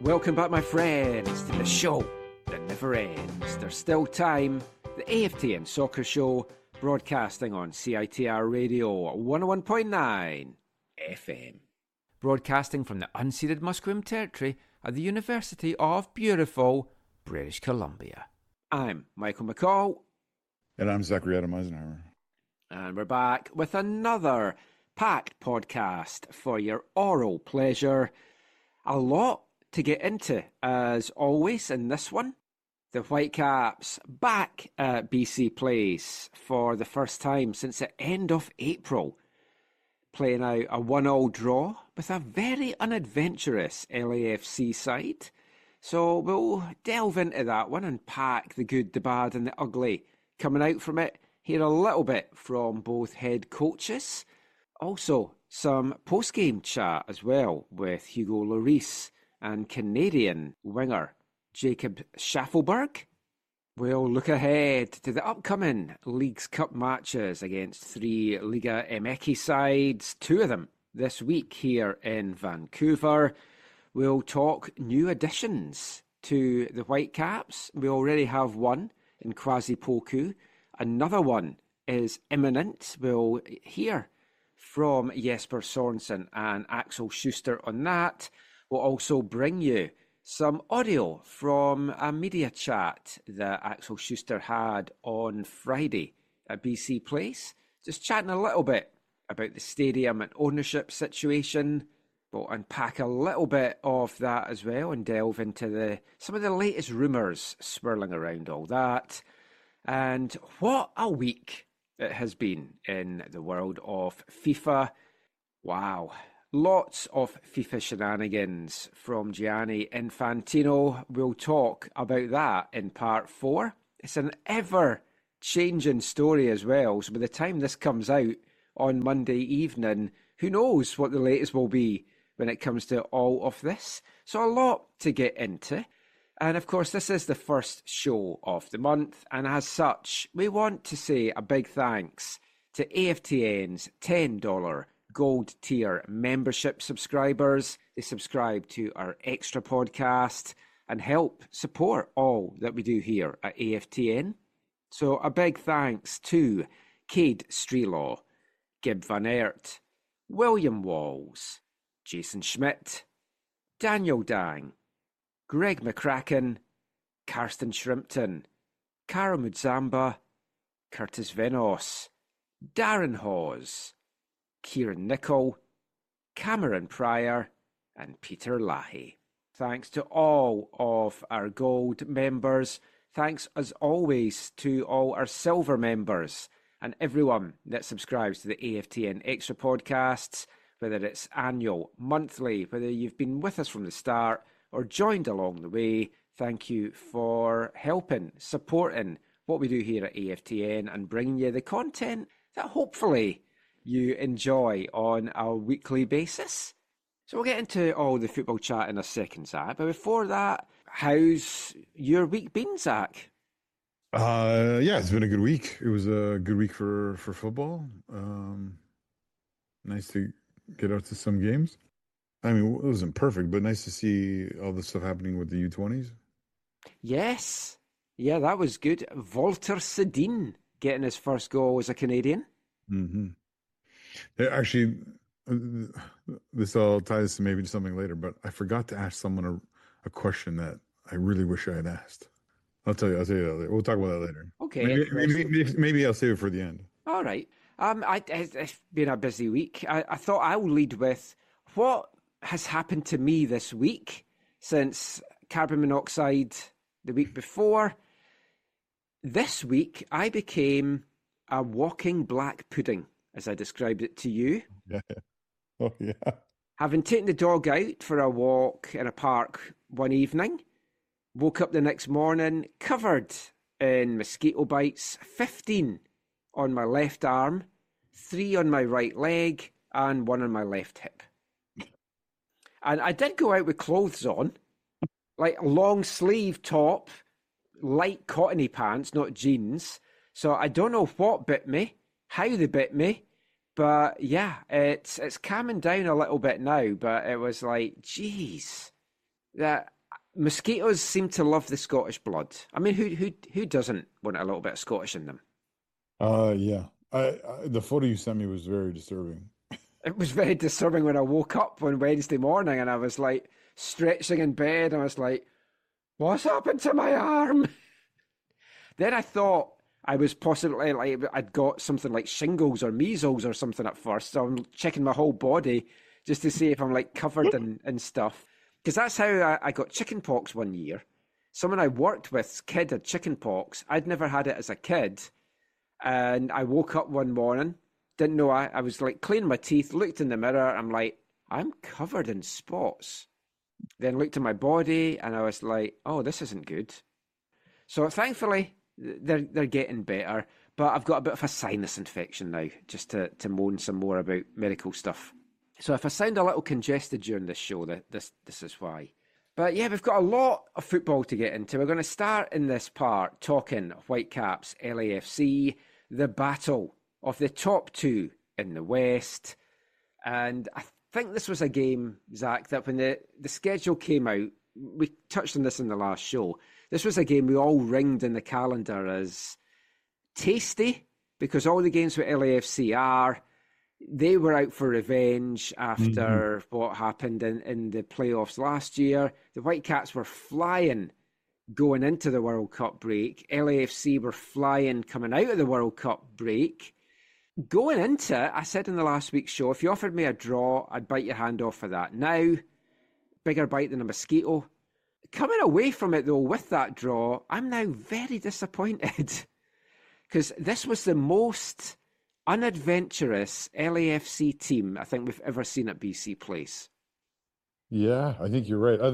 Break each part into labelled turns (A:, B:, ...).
A: Welcome back, my friends, to the show that never ends. There's still time. The AFTN Soccer Show, broadcasting on CITR Radio 101.9 FM. Broadcasting from the unceded Musqueam Territory at the University of beautiful British Columbia. I'm Michael McCall.
B: And I'm Zachary Adam Eisenhower.
A: And we're back with another packed podcast for your oral pleasure. A lot to get into, as always, in this one. The Whitecaps back at BC Place for the first time since the end of April, playing out a 1-1 draw with a very unadventurous LAFC side. So we'll delve into that one and pack the good, the bad and the ugly coming out from it. Hear a little bit from both head coaches. Also, some post-game chat as well with Hugo Lloris and Canadian winger Jacob Schaffelberg. We'll look ahead to the upcoming Leagues Cup matches against three Liga MX sides, two of them this week here in Vancouver. We'll talk new additions to the Whitecaps. We already have one in Kwasi Poku. Another one is imminent. We'll hear from Jesper Sorensen and Axel Schuster on that. We'll also bring you some audio from a media chat that Axel Schuster had on Friday at BC Place. Just chatting a little bit about the stadium and ownership situation. We'll unpack a little bit of that as well and delve into some of the latest rumours swirling around all that. And what a week it has been in the world of FIFA. Wow. Lots of FIFA shenanigans from Gianni Infantino. We'll talk about that in part 4. It's an ever-changing story as well. So by the time this comes out on Monday evening, who knows what the latest will be when it comes to all of this. So a lot to get into. And of course, this is the first show of the month. And as such, we want to say a big thanks to AFTN's $10 Gold Tier membership subscribers. They subscribe to our extra podcast and help support all that we do here at AFTN. So a big thanks to Cade Strelaw, Gib Van Aert, William Walls, Jason Schmidt, Daniel Dang, Greg McCracken, Karsten Shrimpton, Cara Mudzamba, Curtis Venos, Darren Hawes, Kieran Nicol, Cameron Pryor and Peter Lahey. Thanks to all of our gold members. Thanks as always to all our silver members and everyone that subscribes to the AFTN Extra podcasts, whether it's annual, monthly, whether you've been with us from the start or joined along the way. Thank you for helping, supporting what we do here at AFTN and bringing you the content that hopefully you enjoy on a weekly basis. So we'll get into all the football chat in a second, Zach. But before that, how's your week been, Zach?
B: Yeah, it's been a good week. It was a good week for football. Nice to get out to some games. I mean, it wasn't perfect, but nice to see all the stuff happening with the U20s.
A: Yes. Yeah, that was good. Walter Sedin getting his first goal as a Canadian.
B: Mm-hmm. Actually, this all ties to maybe something later, but I forgot to ask someone a question that I really wish I had asked. I'll tell you that later. We'll talk about that later.
A: Okay.
B: Maybe I'll save it for the end.
A: All right. It's been a busy week. I thought I'll lead with what has happened to me this week since carbon monoxide the week before. This week, I became a walking black pudding, as I described it to you.
B: Yeah. Oh, yeah.
A: Having taken the dog out for a walk in a park one evening, woke up the next morning covered in mosquito bites, 15 on my left arm, 3 on my right leg, and 1 on my left hip. And I did go out with clothes on, like a long sleeve top, light cottony pants, not jeans. So I don't know what bit me, how they bit me, but yeah, it's calming down a little bit now. But it was like, geez, that Mosquitoes seem to love the Scottish blood. I mean, who doesn't want a little bit of Scottish in them?
B: Yeah. The photo you sent me was very disturbing.
A: It was very disturbing when I woke up on Wednesday morning and I was like stretching in bed and I was like, what's happened to my arm? Then I thought I was possibly like I'd got something like shingles or measles or something at first. So I'm checking my whole body just to see if I'm like covered in stuff. Because that's how I got chicken pox one year. Someone I worked with's kid had chicken pox. I'd never had it as a kid. And I woke up one morning, didn't know I was like cleaning my teeth, looked in the mirror. I'm like, I'm covered in spots. Then looked at my body and I was like, oh, this isn't good. So thankfully, they're getting better. But I've got a bit of a sinus infection now, just to moan some more about medical stuff. So if I sound a little congested during this show, this is why. But yeah, we've got a lot of football to get into. We're going to start in this part talking Whitecaps, LAFC, the battle of the top two in the West. And I think this was a game, Zach, that when the schedule came out, we touched on this in the last show, this was a game we all ringed in the calendar as tasty, because all the games with LAFC they were out for revenge after what happened in the playoffs last year. The Whitecaps were flying going into the World Cup break. LAFC were flying coming out of the World Cup break. Going into it, I said in the last week's show, if you offered me a draw, I'd bite your hand off for that. Now, bigger bite than a mosquito. Coming away from it, though, with that draw, I'm now very disappointed. Because this was the most unadventurous LAFC team I think we've ever seen at BC Place.
B: Yeah, I think you're right.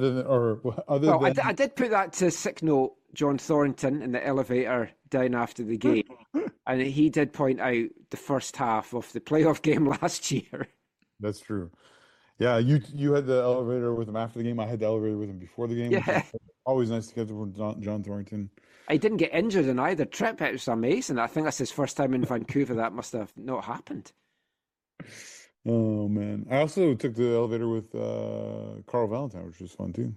A: I did put that to sick note John Thornton in the elevator down after the game, and he did point out the first half of the playoff game last year.
B: That's true. Yeah, you had the elevator with him after the game. I had the elevator with him before the game.
A: Yeah.
B: Always nice to get to John Thornton.
A: He didn't get injured in either trip. It was amazing. I think that's his first time in Vancouver. That must have not happened.
B: Oh, man. I also took the elevator with Carl Valentine, which was fun, too.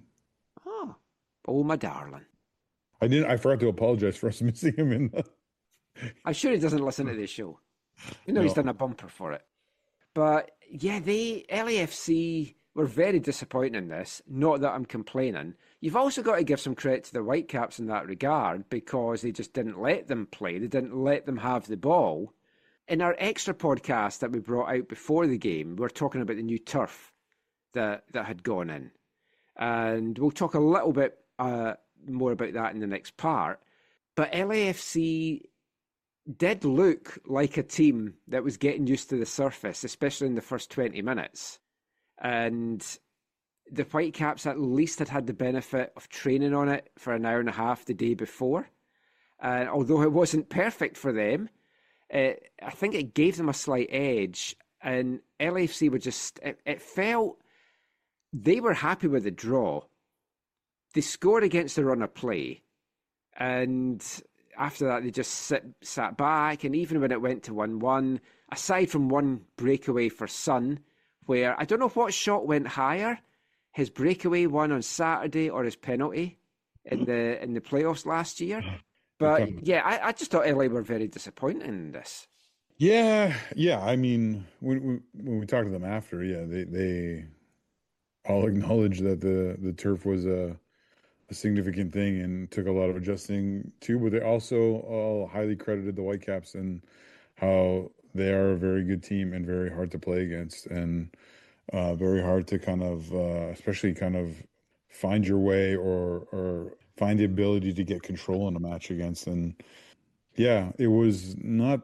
A: Oh, my darling.
B: I forgot to apologize for us missing him in the...
A: I'm sure he doesn't listen to this show. He's done a bumper for it. But, yeah, LAFC were very disappointing in this. Not that I'm complaining. You've also got to give some credit to the Whitecaps in that regard, because they just didn't let them play. They didn't let them have the ball. In our extra podcast that we brought out before the game, we're talking about the new turf that had gone in. And we'll talk a little bit more about that in the next part. But LAFC did look like a team that was getting used to the surface, especially in the first 20 minutes. And the Whitecaps at least had the benefit of training on it for an hour and a half the day before. And although it wasn't perfect for them, I think it gave them a slight edge. And LAFC were just, it felt they were happy with the draw. They scored against the run of play. And after that, they just sat back. And even when it went to 1-1, aside from one breakaway for Son, where I don't know what shot went higher, his breakaway one on Saturday or his penalty in the playoffs last year. But yeah, I just thought LA were very disappointing in this.
B: Yeah. I mean, when we talked to them after, yeah, they all acknowledged that the turf was a significant thing and took a lot of adjusting too. But they also all highly credited the Whitecaps and how they are a very good team and very hard to play against, and very hard to kind of, especially kind of find your way or find the ability to get control in a match against. And yeah, it was not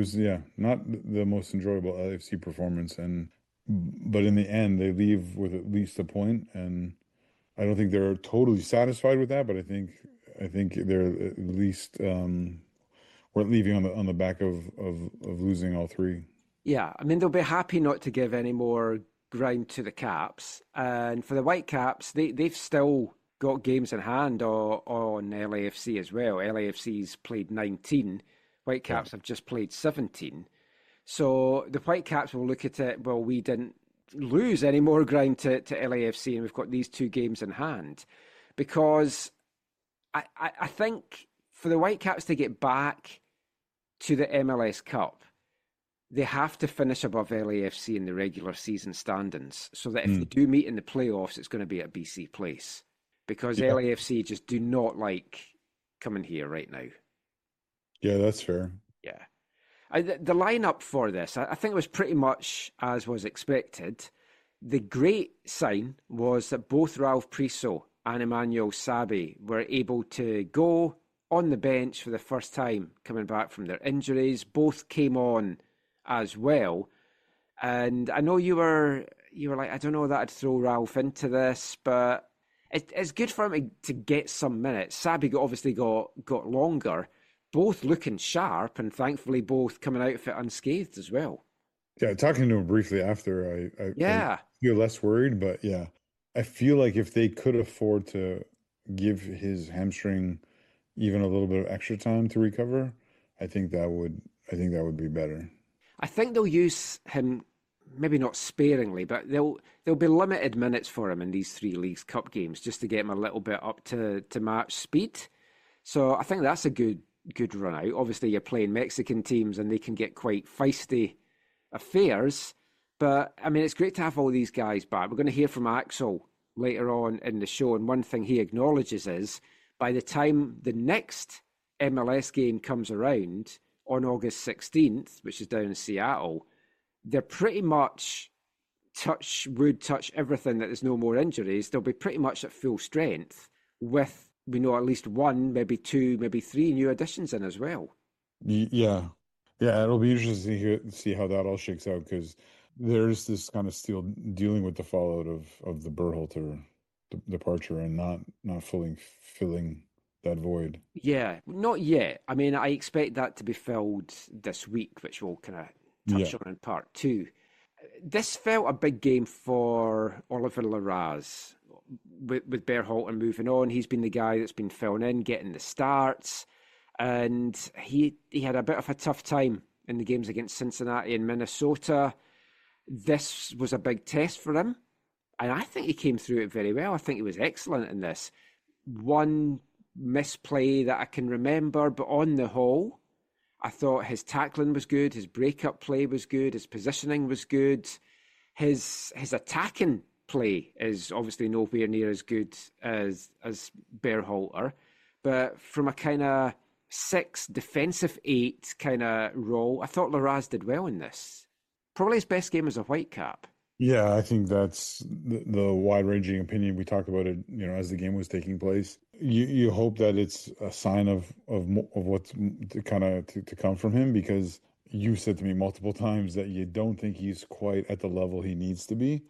B: the most enjoyable LAFC performance. But in the end, they leave with at least a point, and I don't think they're totally satisfied with that, but I think they're at least weren't leaving on the back of losing all three.
A: Yeah, I mean, they'll be happy not to give any more ground to the Caps. And for the Whitecaps, they've still got games in hand on LAFC as well. LAFC's played 19. Whitecaps have just played 17. So the Whitecaps will look at it, well, we didn't lose any more ground to LAFC, and we've got these two games in hand. because I think for the Whitecaps to get back to the MLS Cup, they have to finish above LAFC in the regular season standings, so that if they do meet in the playoffs, it's going to be at BC Place, because
B: Yeah.
A: LAFC just do not like coming here right now.
B: Yeah, that's fair.
A: Yeah. The lineup for this, I think it was pretty much as was expected. The great sign was that both Ralph Priso and Emmanuel Sabi were able to go on the bench for the first time coming back from their injuries. Both came on as well. And I know you were like, I don't know that I'd throw Ralph into this, but it's good for him to get some minutes. Sabi obviously got longer, both looking sharp, and thankfully both coming out of it unscathed as well.
B: Yeah, talking to him briefly after, I feel less worried, but yeah, I feel like if they could afford to give his hamstring even a little bit of extra time to recover, I think that would be better.
A: I think they'll use him, maybe not sparingly, but there'll be limited minutes for him in these three Leagues Cup games just to get him a little bit up to match speed. So I think that's a good run out. Obviously, you're playing Mexican teams and they can get quite feisty affairs. But I mean, it's great to have all these guys back. We're going to hear from Axel later on in the show, and one thing he acknowledges is by the time the next MLS game comes around on August 16th, which is down in Seattle, they're pretty much touch everything that there's no more injuries. They'll be pretty much at full strength with, we know, at least one, maybe two, maybe three new additions in as well.
B: Yeah. Yeah, it'll be interesting to see how that all shakes out, because there's this kind of still dealing with the fallout of the Berhalter departure and not fully filling that void.
A: Yeah, not yet. I mean, I expect that to be filled this week, which we'll kind of touch on in part two. This felt a big game for Oliver Larraz. With Berhalter moving on, he's been the guy that's been filling in, getting the starts, and he had a bit of a tough time in the games against Cincinnati and Minnesota. This was a big test for him, and I think he came through it very well. I think he was excellent in this. One misplay that I can remember, but on the whole, I thought his tackling was good, his breakup play was good, his positioning was good, his attacking play is obviously nowhere near as good as Berhalter, but from a kind of 6 defensive 8 kind of role, I thought Larraz did well in this. Probably his best game as a Whitecap.
B: Yeah, I think that's the wide-ranging opinion. We talked about it, as the game was taking place. You hope that it's a sign of what's to come from him, because you said to me multiple times that you don't think he's quite at the level he needs to be.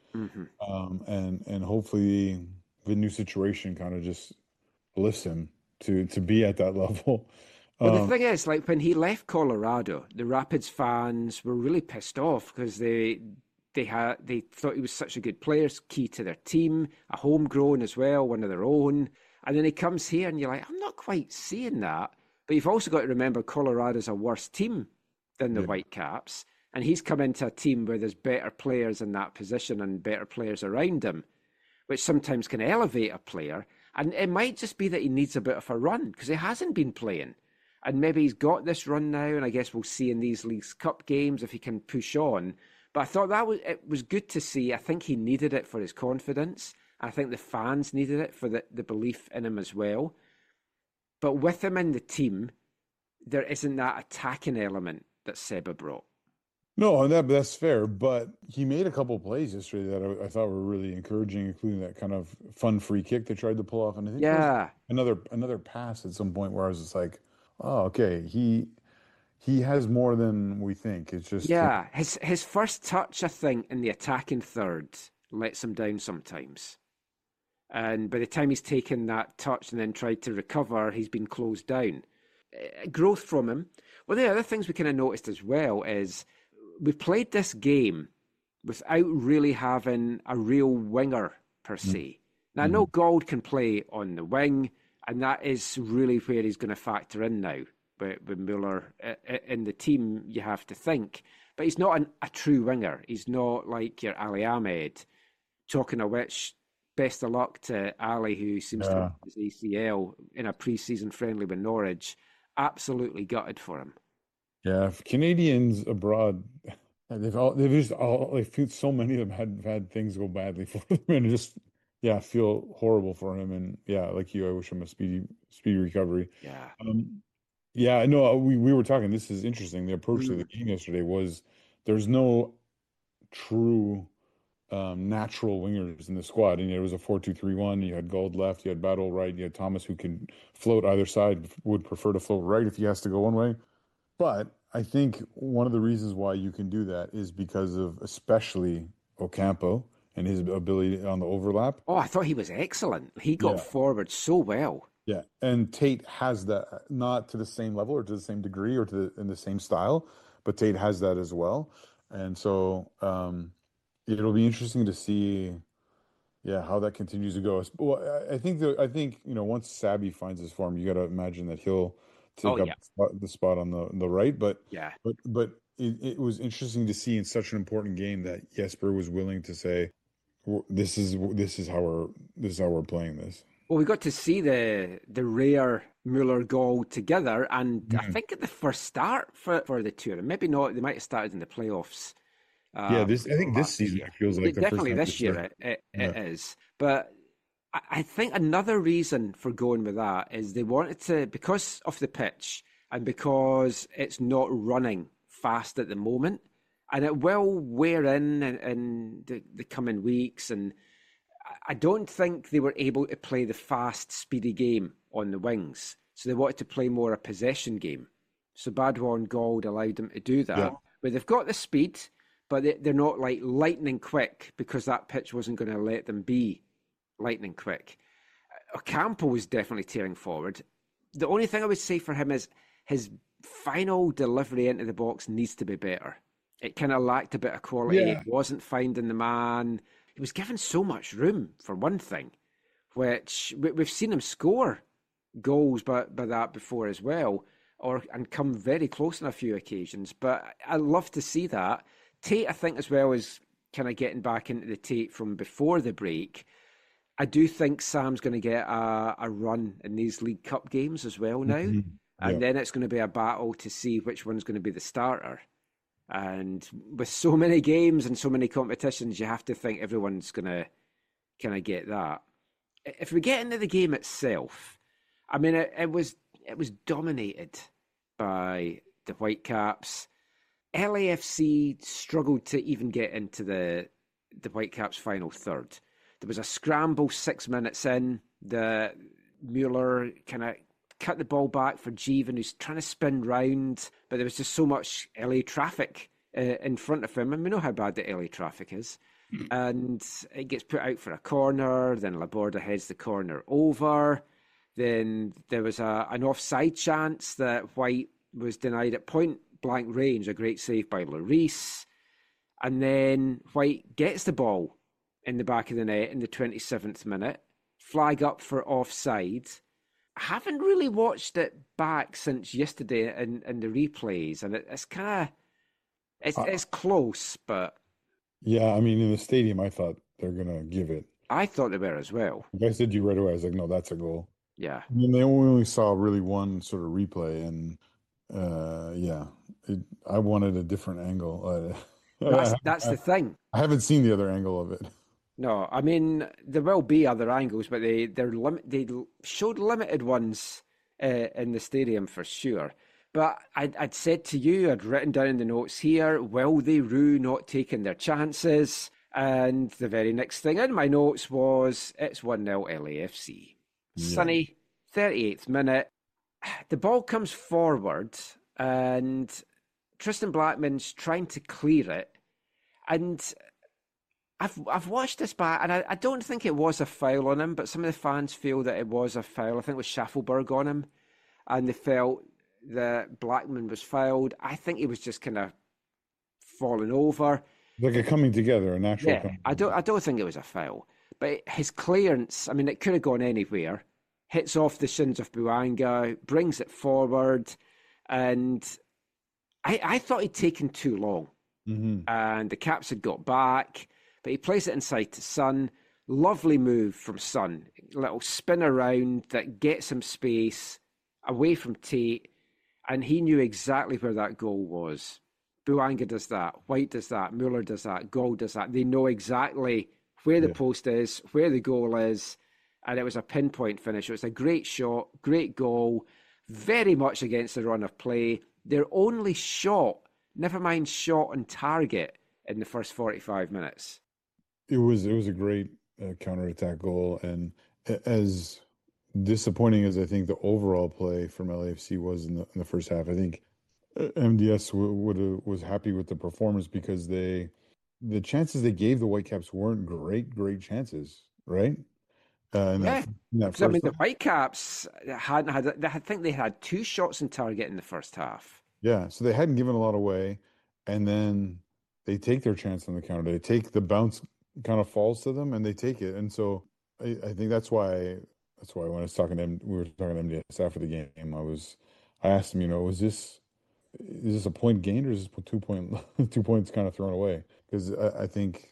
B: And hopefully the new situation kind of just lifts him to be at that level.
A: Well, the thing is, like when he left Colorado, the Rapids fans were really pissed off because they thought he was such a good player, key to their team, a homegrown as well, one of their own. And then he comes here and you're like, I'm not quite seeing that. But you've also got to remember Colorado's a worse team than the Whitecaps. And he's come into a team where there's better players in that position and better players around him, which sometimes can elevate a player. And it might just be that he needs a bit of a run because he hasn't been playing. And maybe he's got this run now, and I guess we'll see in these Leagues Cup games if he can push on. But I thought it was good to see. I think he needed it for his confidence. I think the fans needed it for the belief in him as well. But with him in the team, there isn't that attacking element that Seba brought.
B: No, that's fair. But he made a couple of plays yesterday that I thought were really encouraging, including that kind of fun free kick they tried to pull off. And I think there was another pass at some point where I was just like, oh, okay, he has more than we think. It's just
A: his first touch, I think, in the attacking third lets him down sometimes. And by the time he's taken that touch and then tried to recover, he's been closed down. Growth from him. Well, the other things we kind of noticed as well is we played this game without really having a real winger per se. Now, I know Gold can play on the wing, and that is really where he's going to factor in now. With Mueller in the team, you have to think. But he's not a true winger. He's not like your Ali Ahmed, talking of which, best of luck to Ali, who seems to
B: Yeah.
A: have his ACL in a pre-season friendly with Norwich. Absolutely gutted for him.
B: Yeah, if Canadians abroad, they've just all like feel so many of them had things go badly for them and just yeah, feel horrible for him. And yeah, like you, I wish him a speedy recovery.
A: Yeah.
B: Um, yeah, no, we were talking. This is interesting. The approach to the
A: Mm.
B: game yesterday was there's no true natural wingers in the squad. And it was a 4-2-3-1. You had Gold left, you had Battle right, you had Thomas who can float either side, would prefer to float right if he has to go one way. But I think one of the reasons why you can do that is because of especially Ocampo and his ability on the overlap.
A: Oh, I thought he was excellent. He got
B: Yeah.
A: forward so well.
B: Yeah. And Tate has that, not to the same level or to the same degree or in the same style, but Tate has that as well. And so it'll be interesting to see, yeah, how that continues to go. Well, I think, once Sabby finds his form, you got to imagine that he'll
A: Oh,
B: take up
A: yeah.
B: the spot on the right. But
A: Yeah.
B: but it was interesting to see in such an important game that Jesper was willing to say, this is how we're playing this."
A: Well, we got to see the rare Mueller goal together, and I
B: Yeah.
A: think at the first start for the tour, and maybe not, they might have started in the playoffs.
B: Yeah, I think this
A: Last
B: season
A: year.
B: it feels like the first
A: Definitely
B: time
A: this year
B: Yeah.
A: it is. But I think another reason for going with that is they wanted to, because of the pitch and because it's not running fast at the moment, and it will wear in the coming weeks. And I don't think they were able to play the fast, speedy game on the wings. So they wanted to play more a possession game. So Badwa and Gold allowed them to do that.
B: Yeah.
A: But they've got the speed, but they're not like lightning quick because that pitch wasn't going to let them be lightning quick. Ocampo was definitely tearing forward. The only thing I would say for him is his final delivery into the box needs to be better. It kind of lacked a bit of quality.
B: Yeah.
A: He wasn't finding the man. He was given so much room, for one thing, which we've seen him score goals by that before as well, and come very close on a few occasions. But I love to see that. Tate, I think, as well, is kind of getting back into the Tate from before the break. I do think Sam's going to get a run in these League Cup games as well now.
B: Mhm.
A: And
B: Yeah.
A: then it's going to be a battle to see which one's going to be the starter. And with so many games and so many competitions, you have to think everyone's going to kind of get that. If we get into the game itself, I mean, it was dominated by the Whitecaps. LAFC struggled to even get into the Whitecaps' final third. There was a scramble 6 minutes in. The Mueller kind of cut the ball back for Jeevan, who's trying to spin round, but there was just so much LA traffic in front of him, and we know how bad the LA traffic is. And it gets put out for a corner, then Laborda heads the corner over. Then there was an offside chance that White was denied at point blank range, a great save by Lloris. And then White gets the ball in the back of the net in the 27th minute, flag up for offside. I haven't really watched it back since yesterday in the replays, and it's kind of it's close, but
B: Yeah, I mean, in the stadium, I thought they're gonna give it.
A: I thought they were as well.
B: If I said to you right away, I was like, no, that's a goal.
A: Yeah.
B: I mean, they only saw really one sort of replay, and yeah, I wanted a different angle.
A: That's the thing.
B: I haven't seen the other angle of it.
A: No, I mean there will be other angles, but they showed limited ones in the stadium for sure. But I'd said to you, I'd written down in the notes here, will they rue not taking their chances? And the very next thing in my notes was it's 1-0 LAFC.
B: Yeah.
A: Sunny, 38th minute. The ball comes forward and Tristan Blackman's trying to clear it. And I've watched this back, and I don't think it was a foul on him, but some of the fans feel that it was a foul. I think it was Schaffelberg on him, and they felt that Blackman was fouled. I think he was just kind of falling over.
B: Like a coming together, a natural
A: Yeah,
B: coming
A: I don't think it was a foul, but his clearance, I mean, it could have gone anywhere. Hits off the shins of Buanga, brings it forward, and I thought he'd taken too long.
B: Mm-hmm.
A: And the Caps had got back, but he plays it inside to Son. Lovely move from Son. Little spin around that gets him space away from Tate, and he knew exactly where that goal was. Bouanga does that, White does that, Muller does that, Gaul does that. They know exactly where the post is, where the goal is, and it was a pinpoint finish. It was a great shot, great goal, very much against the run of play. Their only shot, never mind shot on target, in the first 45 minutes.
B: It was a great counterattack goal, and as disappointing as I think the overall play from LAFC was in the first half, I think MDS was happy with the performance because the chances they gave the Whitecaps weren't great chances, right? In that first
A: I mean, the Whitecaps hadn't had. I think they had 2 shots on target in the first half.
B: Yeah, so they hadn't given a lot away, and then they take their chance on the counter. They take the bounce, kind of falls to them, and they take it. And so I think that's why when I was talking to him, we were talking to MDS after the game. I asked him, is this a point gained or is this 2 points kind of thrown away? Because I think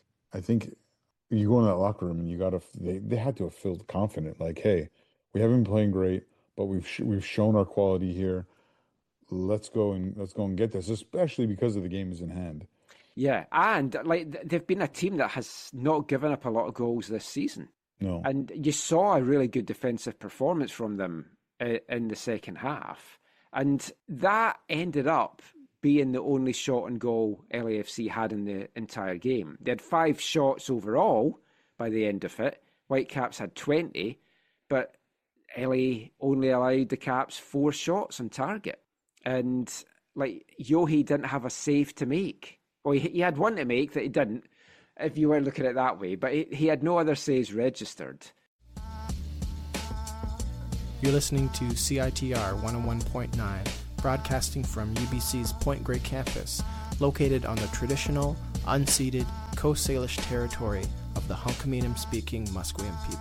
B: you go in that locker room and they had to have felt confident, like, hey, we haven't been playing great, but we've shown our quality here. Let's go and get this, especially because of the game is in hand.
A: Yeah, and like they've been a team that has not given up a lot of goals this season.
B: No,
A: and you saw a really good defensive performance from them in the second half, and that ended up being the only shot on goal LAFC had in the entire game. They had 5 shots overall by the end of it. Whitecaps had 20, but LA only allowed the Caps 4 shots on target. And like Yohe didn't have a save to make. Well, he had one to make that he didn't, if you were looking at it that way, but he had no other saves registered.
C: You're listening to CITR 101.9, broadcasting from UBC's Point Grey campus, located on the traditional, unceded Coast Salish territory of the Hunkaminam-speaking Musqueam people.